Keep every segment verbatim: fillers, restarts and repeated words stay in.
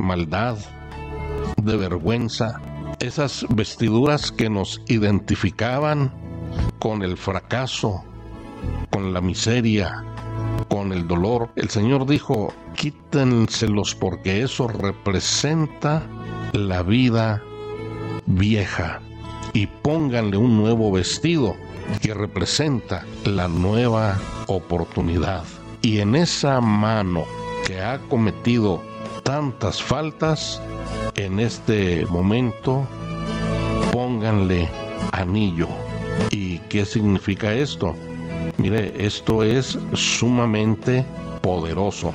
maldad, de vergüenza, esas vestiduras que nos identificaban con el fracaso, con la miseria, con el dolor. El Señor dijo, quítenselos porque eso representa la vida vieja y pónganle un nuevo vestido que representa la nueva oportunidad. Y en esa mano que ha cometido tantas faltas, en este momento pónganle anillo. ¿Y qué significa esto? Mire, esto es sumamente poderoso,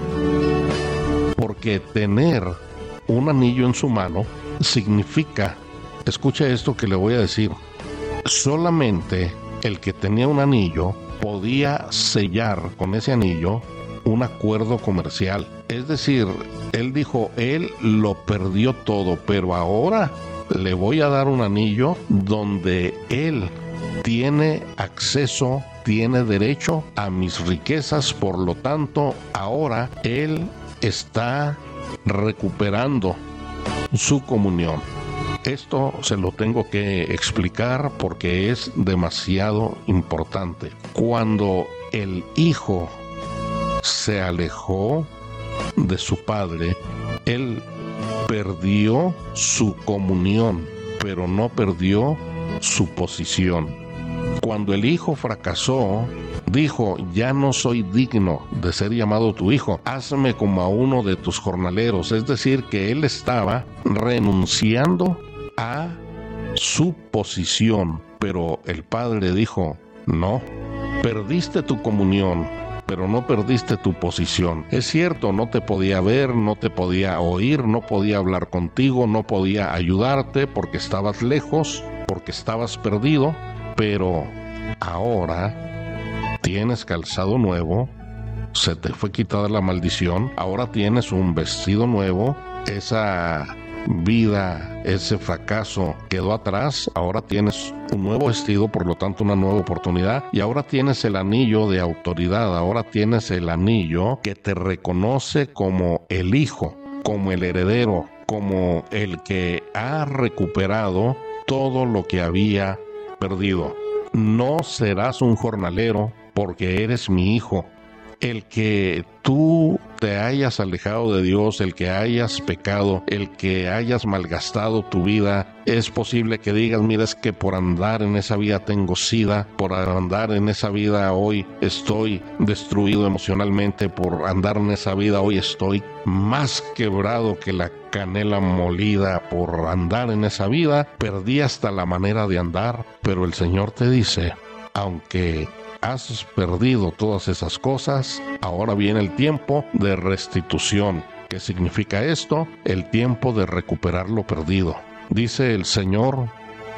porque tener un anillo en su mano significa, escucha esto que le voy a decir, solamente el que tenía un anillo podía sellar con ese anillo un acuerdo comercial. Es decir, él dijo, él lo perdió todo, pero ahora le voy a dar un anillo donde él tiene acceso, tiene derecho a mis riquezas, por lo tanto, ahora él está recuperando su comunión. Esto se lo tengo que explicar porque es demasiado importante. Cuando el hijo se alejó de su padre, él perdió su comunión, pero no perdió su posición. Cuando el hijo fracasó, dijo, ya no soy digno de ser llamado tu hijo, hazme como a uno de tus jornaleros. Es decir, que él estaba renunciando a su posición, pero el padre dijo, no, perdiste tu comunión, pero no perdiste tu posición. Es cierto, no te podía ver, no te podía oír, no podía hablar contigo, no podía ayudarte porque estabas lejos, porque estabas perdido, pero ahora tienes calzado nuevo, se te fue quitada la maldición, ahora tienes un vestido nuevo, esa vida, ese fracaso quedó atrás, ahora tienes un nuevo vestido, por lo tanto una nueva oportunidad, y ahora tienes el anillo de autoridad, ahora tienes el anillo que te reconoce como el hijo, como el heredero, como el que ha recuperado todo lo que había perdido. No serás un jornalero porque eres mi hijo. El que tú te hayas alejado de Dios, el que hayas pecado, el que hayas malgastado tu vida, es posible que digas, mira, es que por andar en esa vida tengo sida, por andar en esa vida hoy estoy destruido emocionalmente, por andar en esa vida hoy estoy más quebrado que la canela molida, por andar en esa vida perdí hasta la manera de andar. Pero el Señor te dice, aunque has perdido todas esas cosas, ahora viene el tiempo de restitución. ¿Qué significa esto? El tiempo de recuperar lo perdido. Dice el Señor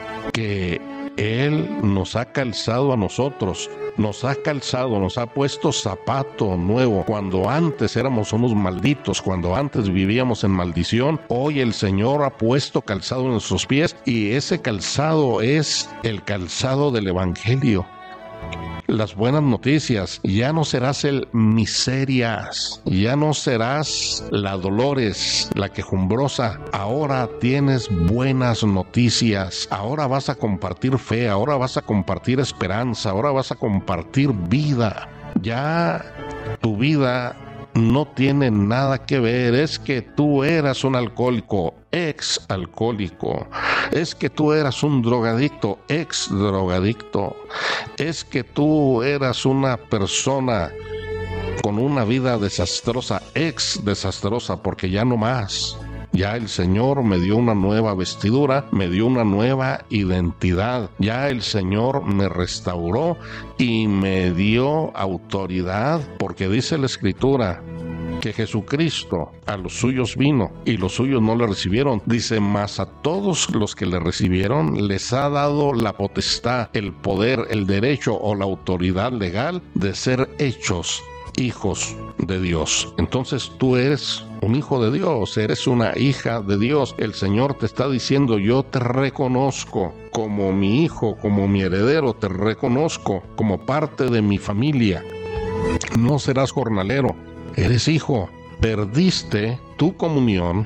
que Él nos ha calzado a nosotros, nos ha calzado, nos ha puesto zapato nuevo. Cuando antes éramos unos malditos, cuando antes vivíamos en maldición, hoy el Señor ha puesto calzado en nuestros pies, y ese calzado es el calzado del Evangelio. Las buenas noticias, ya no serás el miserias, ya no serás la Dolores, la quejumbrosa, ahora tienes buenas noticias, ahora vas a compartir fe, ahora vas a compartir esperanza, ahora vas a compartir vida. Ya tu vida no tiene nada que ver, es que tú eras un alcohólico, ex alcohólico, es que tú eras un drogadicto, ex drogadicto, es que tú eras una persona con una vida desastrosa, ex desastrosa, porque ya no más. Ya el Señor me dio una nueva vestidura, me dio una nueva identidad. Ya el Señor me restauró y me dio autoridad, porque dice la Escritura que Jesucristo a los suyos vino y los suyos no le recibieron. Dice, mas a todos los que le recibieron les ha dado la potestad, el poder, el derecho o la autoridad legal de ser hechos hijos de Dios. Entonces tú eres un hijo de Dios, eres una hija de Dios. El Señor te está diciendo, yo te reconozco como mi hijo, como mi heredero, te reconozco como parte de mi familia. No serás jornalero, eres hijo. Perdiste tu comunión